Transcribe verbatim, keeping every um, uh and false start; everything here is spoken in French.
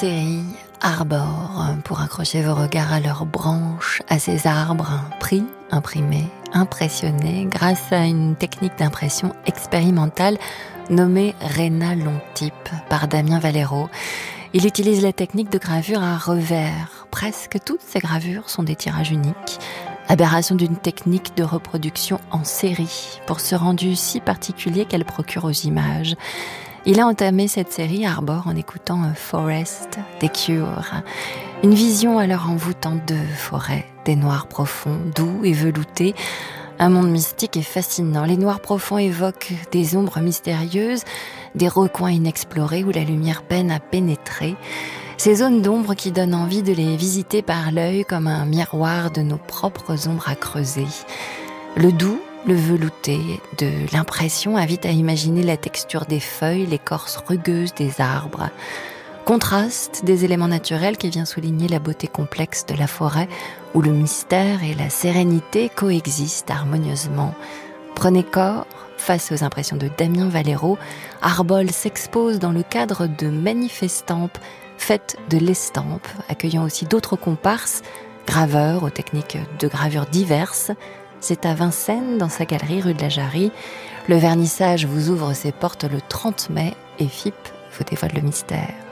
série Arbor pour accrocher vos regards à leurs branches, à ces arbres pris, imprimés, impressionnés grâce à une technique d'impression expérimentale nommée Réna Long-Type par Damien Valero. Il utilise la technique de gravure à revers. Presque toutes ces gravures sont des tirages uniques, aberration d'une technique de reproduction en série pour ce rendu si particulier qu'elle procure aux images. Il a entamé cette série Arbor en écoutant Forest des Cure. Une vision alors envoûtante de forêt, des noirs profonds, doux et veloutés. Un monde mystique et fascinant. Les noirs profonds évoquent des ombres mystérieuses, des recoins inexplorés où la lumière peine à pénétrer. Ces zones d'ombre qui donnent envie de les visiter par l'œil comme un miroir de nos propres ombres à creuser. Le doux, le velouté de l'impression invite à imaginer la texture des feuilles, l'écorce rugueuse des arbres. Contraste des éléments naturels qui vient souligner la beauté complexe de la forêt où le mystère et la sérénité coexistent harmonieusement. Prenez corps face aux impressions de Damien Valero. Arbol s'expose dans le cadre de manifestampes faites de l'estampe, accueillant aussi d'autres comparses, graveurs aux techniques de gravure diverses. C'est à Vincennes, dans sa galerie rue de la Jarrie. Le vernissage vous ouvre ses portes le trente mai et F I P vous dévoile le mystère.